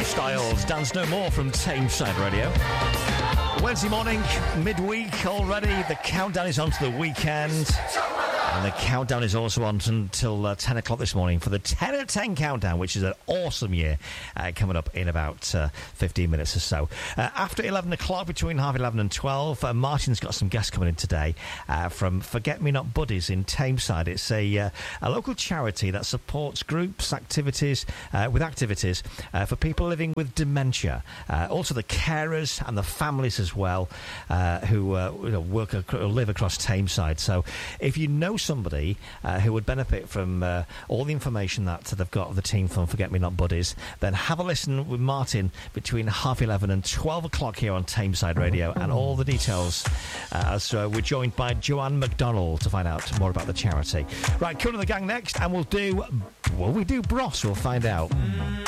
Styles, Dance No More from Tameside Radio. Wednesday morning, midweek already. The countdown is on to the weekend. And the countdown is also on until 10 o'clock this morning for the 10 at 10 countdown, which is an awesome year coming up in about 15 minutes or so. After 11 o'clock, between half 11 and 12, Martin's got some guests coming in today from Forget Me Not Buddies in Tameside. It's a local charity that supports groups, activities, for people living with dementia. Also the carers and the families as well who live across Tameside. So if you know somebody who would benefit from all the information that they've got of the team from Forget Me Not Buddies, then have a listen with Martin between half 11 and 12 o'clock here on Tameside Radio, and all the details as we're joined by Joanne McDonald to find out more about the charity. Right, Cool and the Gang next, and will we do Bros? We'll find out.